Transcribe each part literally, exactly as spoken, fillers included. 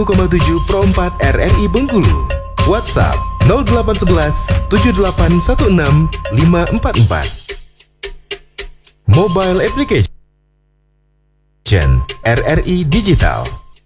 koma tujuh Pro empat R R I Bengkulu. WhatsApp nol delapan satu satu tujuh delapan satu enam lima empat empat. Mobile Application R R I Digital.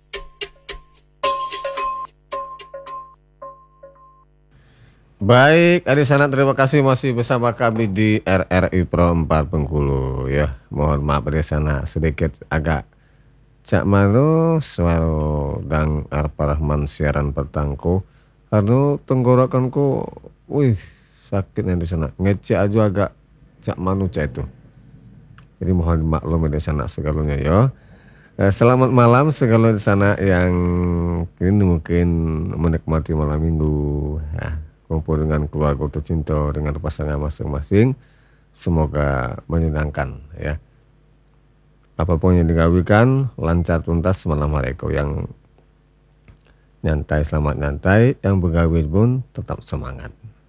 Baik, adik sana, terima kasih masih bersama kami di R R I Pro empat Bengkulu ya. Mohon maaf adik sana sedikit agak cak mano suara dan Arpa Rahman siaran petangku karena tenggorokanku wih sakit di sana, ngecek aja agak cak mano cak itu. Jadi mohon maklum di sana segalanya ya. Eh, selamat malam segala di sana yang ini mungkin menikmati malam minggu ya, kumpul dengan keluarga tercinta dengan pasangan masing-masing, semoga menyenangkan ya. Apapun yang digawikan lancar tuntas malam hari kau, yang nyantai selamat nyantai, yang begawi pun tetap semangat.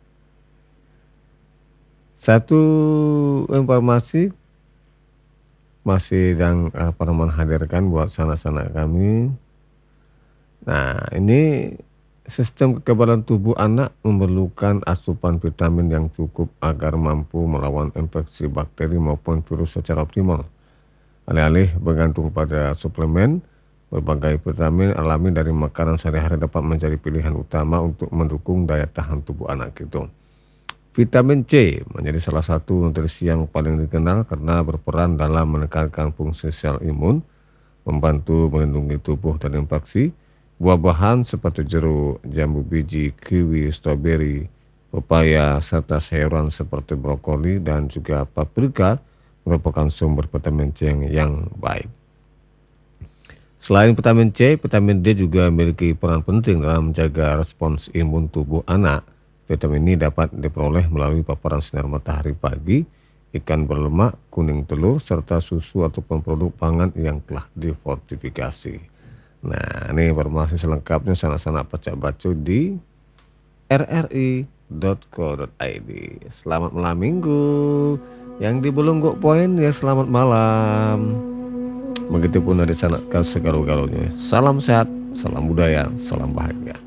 Satu informasi masih yang apa menghadirkan buat sana-sana kami. Nah, ini sistem kekebalan tubuh anak memerlukan asupan vitamin yang cukup agar mampu melawan infeksi bakteri maupun virus secara optimal. Alih-alih bergantung pada suplemen, berbagai vitamin alami dari makanan sehari-hari dapat menjadi pilihan utama untuk mendukung daya tahan tubuh anak itu. Vitamin C menjadi salah satu nutrisi yang paling dikenal karena berperan dalam menekankan fungsi sel imun, membantu melindungi tubuh dari infeksi. Buah-buahan seperti jeruk, jambu biji, kiwi, stroberi, pepaya, serta sayuran seperti brokoli dan juga paprika merupakan sumber vitamin C yang, yang baik. Selain vitamin C, vitamin D juga memiliki peran penting dalam menjaga respons imun tubuh anak. Vitamin ini dapat diperoleh melalui paparan sinar matahari pagi, ikan berlemak, kuning telur, serta susu ataupun produk pangan yang telah difortifikasi. Nah, ini informasi selengkapnya sana-sana pacak baca di r r i dot co dot i d. Selamat malam minggu. Yang di Belungguk Poin ya selamat malam. Begitupun dari sana ke segalu-galunya. Salam sehat, salam budaya, salam bahagia.